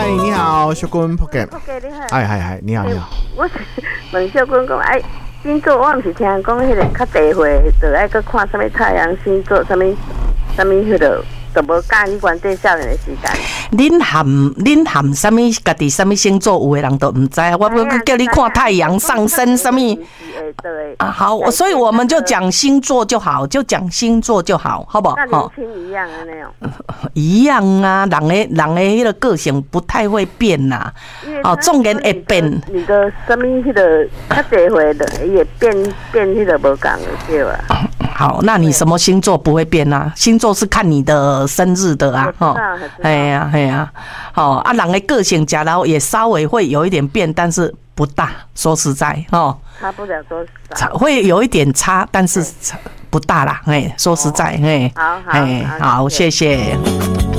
嗨，你好，小君仆嘅。 仆嘅你好。 哎，你好。 我是问小君讲，星座我毋是听讲迄个较地会，就爱去看什么太阳星座，什么迄个。就无教你管这少年的时间。 恁含什么？家己什么星座？有的人都唔知。我叫你看太阳上升什么？啊，好，所以我们就讲星座就好，就讲星座就好，好不好？ 那年轻一样的那种。 一样啊，人的迄个个性不太会变呐。哦，纵然会变。 你的什么迄个较地会的也变迄个无共的对吧？ 好，那你什么星座不会变啊？星座是看你的生日的啊，哈，哎呀，好啊，人的个性假如也稍微会有一点变，但是不大，说实在，哦， 差不了多少， 会有一点差，但是不大啦，哎，说实在，哎， 好， 好，谢谢。